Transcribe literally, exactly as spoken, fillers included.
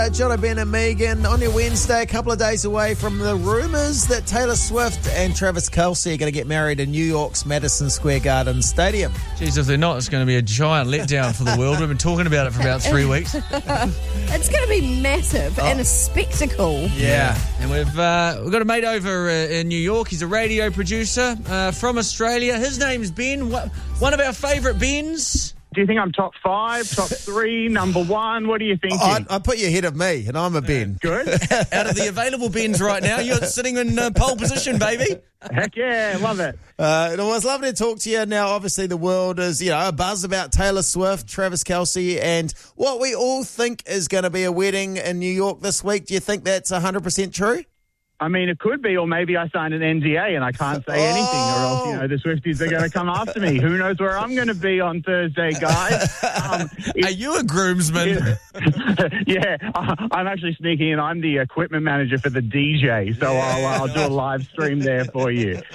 Uh, Jono, Ben and Megan on your Wednesday, a couple of days away from the rumours that Taylor Swift and Travis Kelce are going to get married in New York's Madison Square Garden Stadium. Jeez, if they're not, it's going to be a giant letdown for the world. We've been talking about it for about three weeks. It's going to be massive oh. and a spectacle. Yeah, and we've uh, we've got a mate over uh, in New York. He's a radio producer uh, from Australia. His name's Ben, one of our favourite Bens. Do you think I'm top five, top three, number one? What are you thinking? I, I put you ahead of me, and I'm a Ben. Good. Out of the available Bens right now, you're sitting in uh, pole position, baby. Heck yeah, love it. Uh, it was lovely to talk to you. Now, obviously, the world is, you know, a buzz about Taylor Swift, Travis Kelce, and what we all think is going to be a wedding in New York this week. Do you think that's one hundred percent true? I mean, it could be, or maybe I signed an N D A and I can't say anything, or else, you know, the Swifties are going to come after me. Who knows where I'm going to be on Thursday, guys? Um, are you a groomsman? Yeah, I'm actually sneaking in. I'm the equipment manager for the D J, so yeah. I'll, I'll do a live stream there for you.